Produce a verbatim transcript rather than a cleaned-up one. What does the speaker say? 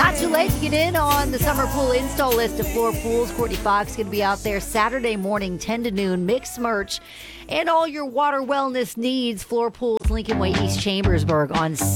Not too late to get in on the summer pool install list of Floor Pools. Courtney Fox going to be out there Saturday morning, ten to noon. Mix merch and all your water wellness needs. Floor Pools, Lincoln Way, East Chambersburg on